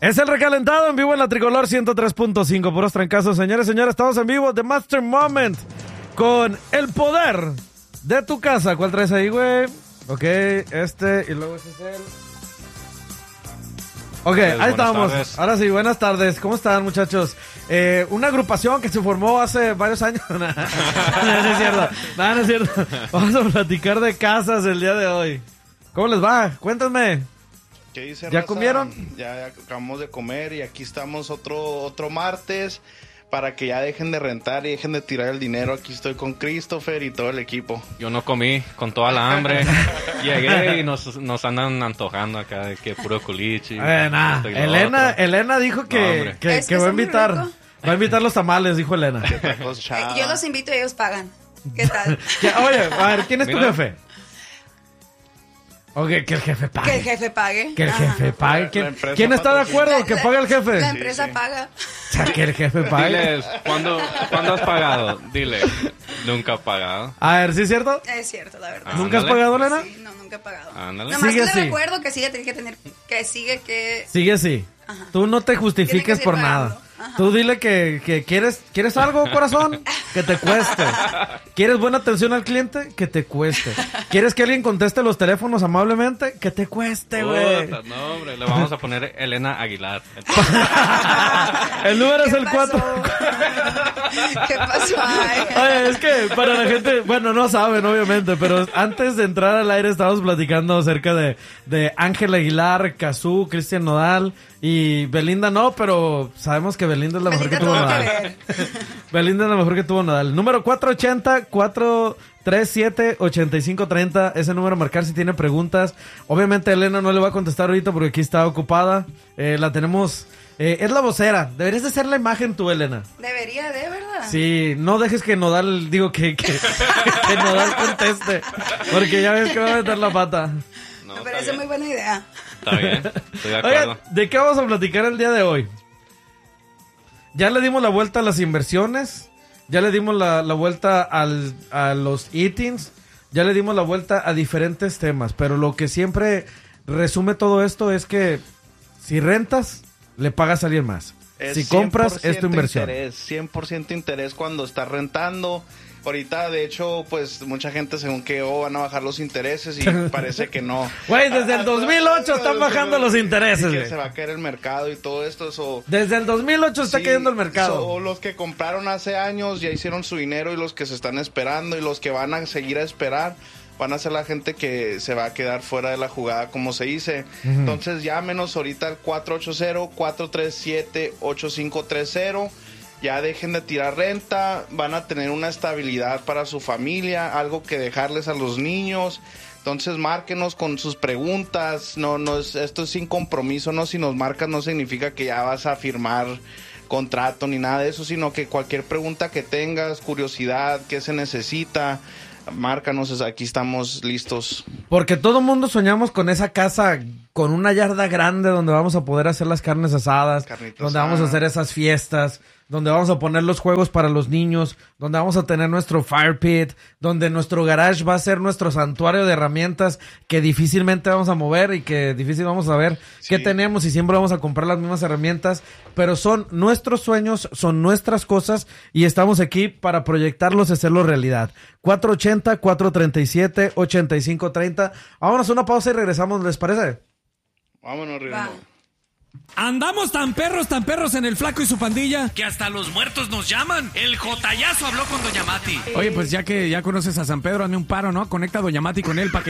Es el recalentado en vivo en la Tricolor 103.5, puros trancazos. Señores, estamos en vivo de Master Moment con el poder de tu casa. ¿Cuál traes ahí, güey? Ok, y luego ese es el... Ok, ahí estamos. Tardes. Ahora sí, buenas tardes. ¿Cómo están, muchachos? Una agrupación que se formó hace varios años. No es cierto. No es cierto. Vamos a platicar de casas el día de hoy. ¿Cómo les va? Cuéntenme. ¿Qué dice, ¿Ya raza? comieron? Ya acabamos de comer y aquí estamos otro martes para que ya dejen de rentar y dejen de tirar el dinero. Aquí estoy con Christopher y todo el equipo. Yo no comí, con toda la hambre. Llegué y nos andan antojando acá de que puro culichi. Elena dijo que va a invitar. Va a invitar los tamales, dijo Elena. Yo los invito y ellos pagan. ¿Qué tal? Oye, a ver, ¿quién es tu jefe? Ok, que el jefe pague. Que el jefe pague. Que el jefe pague. ¿Quién está de acuerdo que pague el jefe? La empresa paga. O sea, que el jefe pague. Diles, ¿cuándo has pagado? Dile, nunca he pagado. A ver, ¿sí es cierto? Es cierto, la verdad. ¿Nunca has pagado, Elena? Sí, no, nunca he pagado. Ándale. Nomás Sigue que así. le recuerdo que sigue Sigue así. Ajá. Tú no te justifiques por nada. Tú dile que quieres algo, corazón, que te cueste. ¿Quieres buena atención al cliente? Que te cueste. ¿Quieres que alguien conteste los teléfonos amablemente? Que te cueste, güey. No, hombre, le vamos a poner Elena Aguilar. El número es el 4. ¿Qué pasó? Oye, es que para la gente, bueno, no saben, obviamente, pero antes de entrar al aire estábamos platicando acerca de Ángel Aguilar, Cazú, Cristian Nodal y Belinda no, pero sabemos que Belinda es la mejor que tuvo Nodal. Belinda es la mejor que tuvo Nodal. Número 480-437-8530. Ese número a marcar si tiene preguntas. Obviamente Elena no le va a contestar ahorita porque aquí está ocupada. La tenemos... es la vocera. Deberías de ser la imagen tú, Elena. Debería de, ¿verdad? Sí, no dejes que Nodal, que Nodal conteste. Porque ya ves que va a meter la pata. Me parece muy buena idea. Está bien, estoy de acuerdo. Oye, ¿de qué vamos a platicar el día de hoy? Ya le dimos la vuelta a las inversiones. Ya le dimos la vuelta a los eatings. Ya le dimos la vuelta a diferentes temas. Pero lo que siempre resume todo esto es que si rentas, le pagas a alguien más. Si compras, es tu inversión. 100% interés cuando estás rentando. Ahorita, de hecho, pues mucha gente según que van a bajar los intereses y parece que no. Güey, desde el 2008 están bajando los intereses. Que se va a caer el mercado y todo esto. Desde el 2008 está cayendo el mercado. O los que compraron hace años ya hicieron su dinero y los que se están esperando y los que van a seguir a esperar van a ser la gente que se va a quedar fuera de la jugada, como se dice. Entonces llámenos ahorita al 480-437-8530. Ya dejen de tirar renta, van a tener una estabilidad para su familia, algo que dejarles a los niños. Entonces márquenos con sus preguntas. Esto es sin compromiso, no, si nos marcas no significa que ya vas a firmar contrato ni nada de eso, sino que cualquier pregunta que tengas, curiosidad, qué se necesita, márcanos, aquí estamos listos. Porque todo mundo soñamos con esa casa con una yarda grande donde vamos a poder hacer las carnes asadas, donde vamos a hacer esas fiestas, donde vamos a poner los juegos para los niños, donde vamos a tener nuestro fire pit, donde nuestro garage va a ser nuestro santuario de herramientas que difícilmente vamos a mover y que difícil vamos a ver qué tenemos y siempre vamos a comprar las mismas herramientas, pero son nuestros sueños, son nuestras cosas y estamos aquí para proyectarlos y hacerlos realidad. 480-437-8530. Vámonos a una pausa y regresamos, ¿les parece? Vámonos, Rinaldo. Andamos tan perros en el Flaco y su pandilla que hasta los muertos nos llaman. El Jotayazo habló con Doña Mati. Oye, pues ya que ya conoces a San Pedro, hazme un paro, ¿no? Conecta a Doña Mati con él para que